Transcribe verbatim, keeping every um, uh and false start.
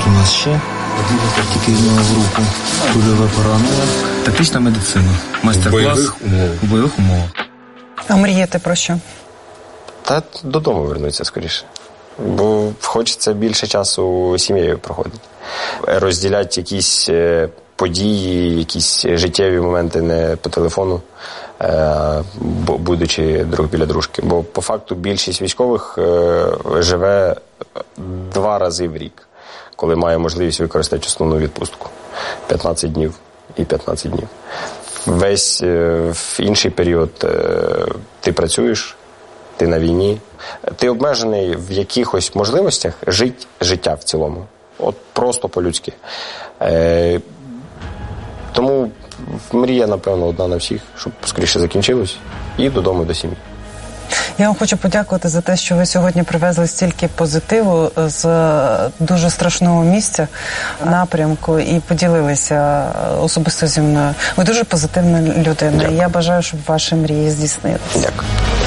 у нас ще? Тільки в руку. Кульове поранення. Тактична медицина. Майстер-клас у бойових умовах. А мрієте про що? Та додому вернуться скоріше. Бо хочеться більше часу з сім'єю проходити. Розділяти якісь події, якісь життєві моменти не по телефону, будучи друг біля дружки. Бо по факту більшість військових живе два рази в рік, коли має можливість використати основну відпустку. п'ятнадцять днів і п'ятнадцять днів. Весь в інший період ти працюєш, ти на війні, ти обмежений в якихось можливостях жити життя в цілому. От просто по-людськи. Е, тому мрія, напевно, одна на всіх, щоб скоріше закінчилось і додому, до сім'ї. Я вам хочу подякувати за те, що ви сьогодні привезли стільки позитиву з дуже страшного місця, напрямку, і поділилися особисто зі мною. Ви дуже позитивна людина. Дякую. І я бажаю, щоб ваші мрії здійснилися. Дякую.